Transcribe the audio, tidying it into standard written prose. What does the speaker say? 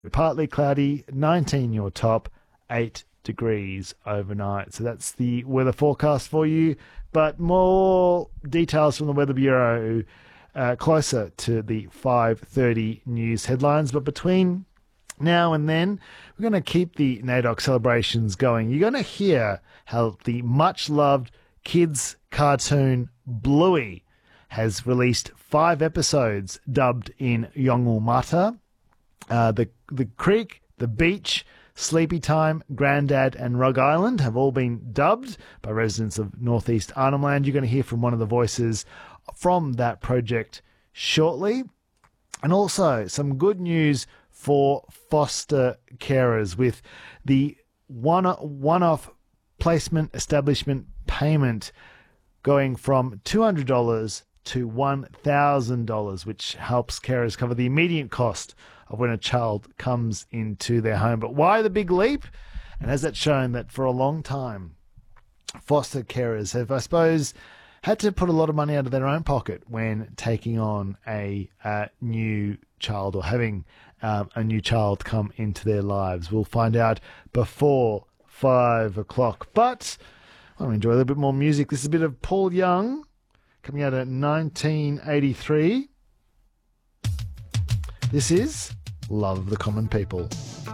Partly cloudy, 19 your top, 8 degrees overnight. So that's the weather forecast for you. But more details from the Weather Bureau closer to the 5:30 news headlines. But between now and then, we're going to keep the NAIDOC celebrations going. You're going to hear how the much-loved kids cartoon Bluey has released 5 episodes dubbed in Yolngu Mata. The creek, the beach, Sleepy Time, Grandad and Rug Island have all been dubbed by residents of Northeast Arnhem Land. You're going to hear from one of the voices from that project shortly. And also some good news for foster carers with the one-off placement establishment payment going from $200 to $1,000, which helps carers cover the immediate cost of when a child comes into their home. But why the big leap? And has that shown that for a long time, foster carers have, I suppose, had to put a lot of money out of their own pocket when taking on a new child or having a new child come into their lives. We'll find out before 5 o'clock. But I want to enjoy a little bit more music. This is a bit of Paul Young coming out in 1983. This is Love of the Common People.